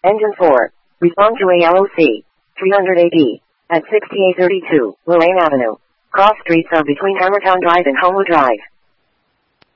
Engine 4. Respond to ALOC. 300 AD. At 6832, Lorraine Avenue. Cross streets are between Hammertown Drive and Homewood Drive.